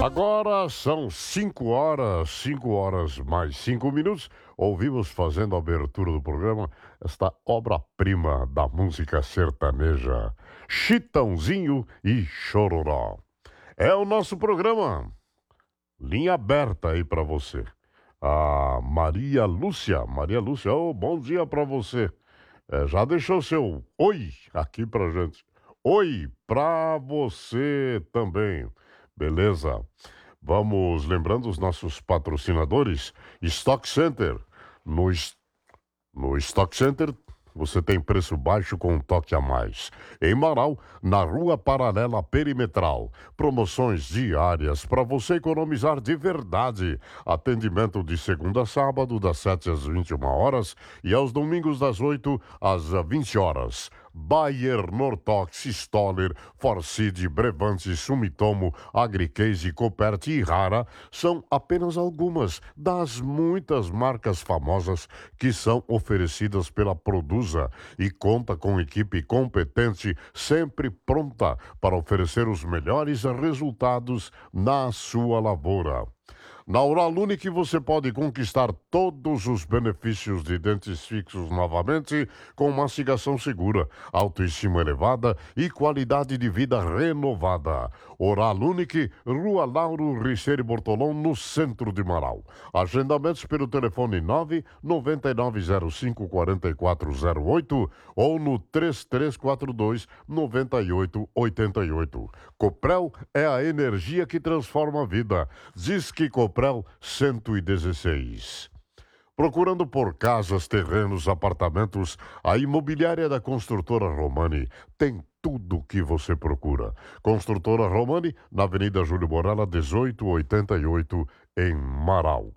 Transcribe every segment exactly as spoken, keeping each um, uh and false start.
Agora são cinco horas, cinco horas mais cinco minutos. Ouvimos fazendo a abertura do programa esta obra-prima da música sertaneja, Chitãozinho e Chororó. É o nosso programa. Linha aberta aí pra você. A Maria Lúcia, Maria Lúcia, oh, bom dia pra você. É, já deixou seu oi aqui pra gente. Oi pra você também. Beleza? Vamos lembrando os nossos patrocinadores. Stock Center. No, es- no Stock Center você tem preço baixo com um toque a mais. Em Marau, na Rua Paralela Perimetral. Promoções diárias para você economizar de verdade. Atendimento de segunda a sábado, das sete às vinte e uma horas e aos domingos das oito às vinte horas. Bayer, Nortox, Stoller, Forcid, Brevante, Sumitomo, Agricase, Copert e Rara são apenas algumas das muitas marcas famosas que são oferecidas pela Produza e conta com equipe competente sempre pronta para oferecer os melhores resultados na sua lavoura. Na Oral Unique você pode conquistar todos os benefícios de dentes fixos novamente com mastigação segura, autoestima elevada e qualidade de vida renovada. Oral Unique, Rua Lauro Richeire Bortolão, no centro de Marau. Agendamentos pelo telefone nove nove nove zero cinco quatro quatro zero oito ou no três três quatro dois nove oito oito oito. Coprel é a energia que transforma a vida. Diz que Coprel cento e dezesseis. Procurando por casas, terrenos, apartamentos, a imobiliária da Construtora Romani tem tudo o que você procura. Construtora Romani, na Avenida Júlio Borella, dezoito oitenta e oito, em Marau.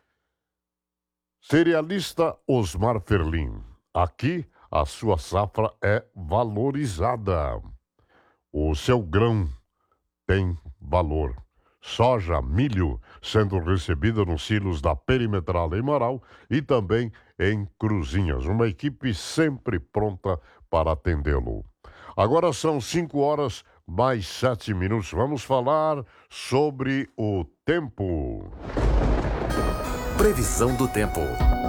Cerealista Osmar Ferlin. Aqui, a sua safra é valorizada. O seu grão tem valor. Soja, milho, sendo recebida nos silos da Perimetral em Marau e também em Cruzinhas. Uma equipe sempre pronta para atendê-lo. Agora são cinco horas mais sete minutos. Vamos falar sobre o tempo. Previsão do tempo.